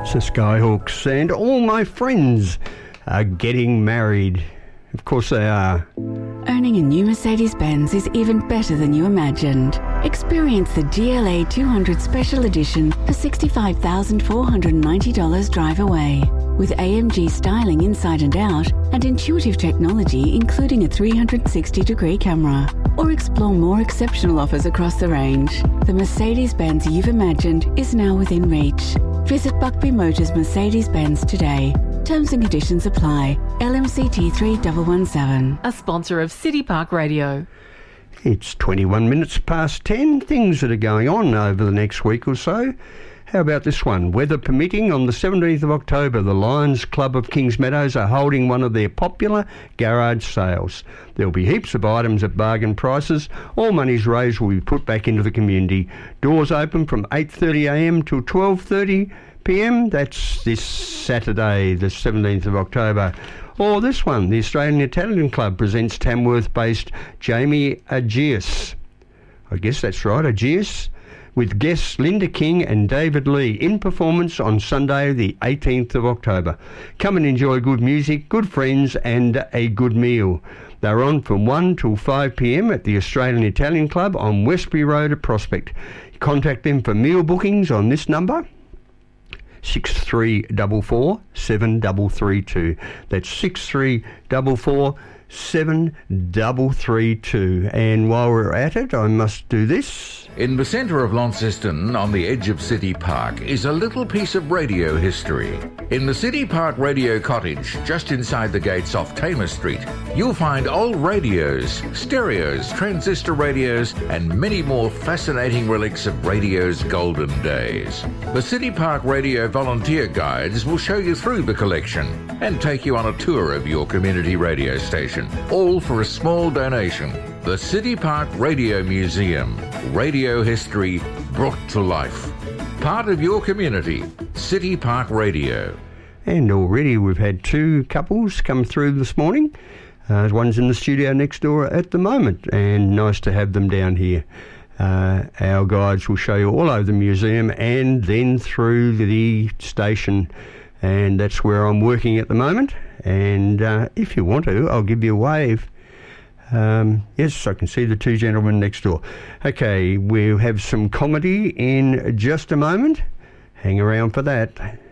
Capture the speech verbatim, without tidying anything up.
The Skyhawks, and all my friends are getting married. Of course they are. Owning a new Mercedes-Benz is even better than you imagined. Experience the G L A two hundred Special Edition for sixty-five thousand four hundred ninety dollars drive away. With A M G styling inside and out and intuitive technology including a three hundred sixty degree camera. Or explore more exceptional offers across the range. The Mercedes-Benz you've imagined is now within reach. Visit Buckby Motors Mercedes-Benz today. Terms and conditions apply. L M C T three one one seven. A sponsor of City Park Radio. It's twenty-one minutes past ten. Things that are going on over the next week or so. How about this one? Weather permitting, on the seventeenth of October, the Lions Club of Kings Meadows are holding one of their popular garage sales. There'll be heaps of items at bargain prices. All monies raised will be put back into the community. Doors open from eight thirty a m till twelve thirty p m. That's this Saturday, the seventeenth of October. Or this one, the Australian Italian Club presents Tamworth-based Jamie Agius. I guess that's right, Agius, with guests Linda King and David Lee in performance on Sunday the eighteenth of October. Come and enjoy good music, good friends and a good meal. They're on from one till five p m at the Australian Italian Club on Westbury Road at Prospect. Contact them for meal bookings on this number, six three four four, seven three three two. That's six three four four, seven three three two. And while we're at it, I must do this. In the centre of Launceston, on the edge of City Park, is a little piece of radio history. In the City Park Radio Cottage, just inside the gates off Tamer Street, you'll find old radios, stereos, transistor radios, and many more fascinating relics of radio's golden days. The City Park Radio volunteer guides will show you through the collection and take you on a tour of your community radio station, all for a small donation. The City Park Radio Museum. Radio history brought to life. Part of your community. City Park Radio. And already we've had two couples come through this morning. Uh, one's in the studio next door at the moment, and nice to have them down here. Uh, our guides will show you all over the museum and then through the station, and that's where I'm working at the moment. And uh, if you want to, I'll give you a wave. Um, yes, I can see the two gentlemen next door. Okay, we'll have some comedy in just a moment. Hang around for that.